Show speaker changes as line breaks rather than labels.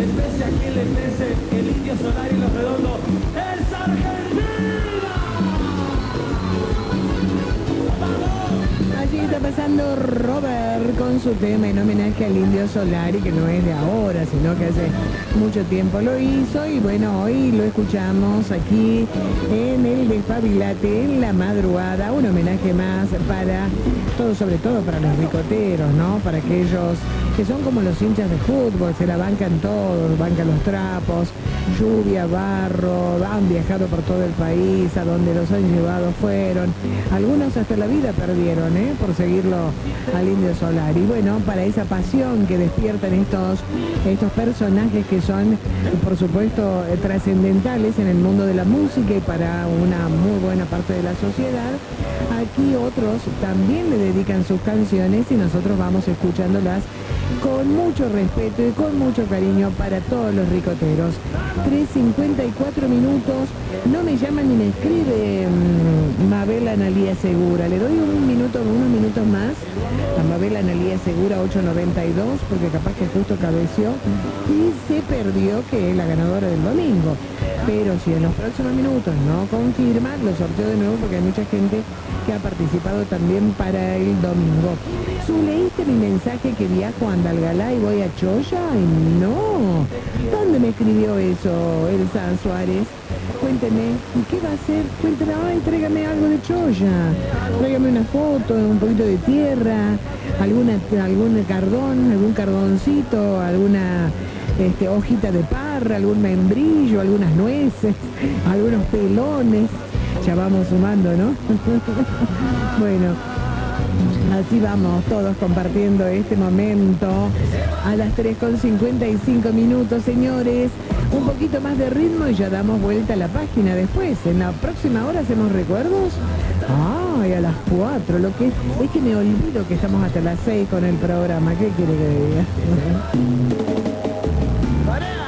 pese a quien le pese, el Indio Solari y Los Redondos es Argentina.
Allí está pasando Robert con su tema en homenaje al Indio Solari, que no es de ahora, sino que hace mucho tiempo lo hizo. Y bueno, hoy lo escuchamos aquí en el Despabilate, en la madrugada. Un homenaje más para todos, sobre todo para los ricoteros, ¿no? Para aquellos que son como los hinchas de fútbol, se la bancan todos, bancan los trapos, lluvia, barro, han viajado por todo el país, a donde los han llevado fueron, algunos hasta la vida perdieron, por seguirlo al Indio Solari. Y bueno, para esa pasión que despiertan estos personajes que son, por supuesto, trascendentales en el mundo de la música y para una muy buena parte de la sociedad, aquí otros también le dedican sus canciones y nosotros vamos escuchándolas con mucho respeto y con mucho cariño para todos los ricoteros. 3:54 minutos, no me llama ni me escribe Mabel Analía Segura. Le doy unos minutos más a Mabel Analía Segura, 8:92, porque capaz que justo cabeció y se perdió que es la ganadora del domingo. Pero si en los próximos minutos no confirma, lo sorteo de nuevo porque hay mucha gente que ha participado también para el domingo. ¿Leíste mi mensaje que viajo a Andalgalá y voy a Choya? Ay, no. ¿Dónde me escribió eso Elsa Suárez? Cuénteme, ¿qué va a hacer? Cuénteme, ay, tráigame algo de Choya. Tráigame una foto, un poquito de tierra, algún cardón, algún cardoncito, alguna hojita de parra, algún membrillo, algunas nueces, algunos pelones. Ya vamos sumando, ¿no? Bueno, así vamos todos compartiendo este momento a las 3:55 minutos, señores. Un poquito más de ritmo y ya damos vuelta a la página después. En la próxima hora hacemos recuerdos. Ay, a las 4. Lo que es que me olvido que estamos hasta las 6 con el programa. ¿Qué quiere que diga?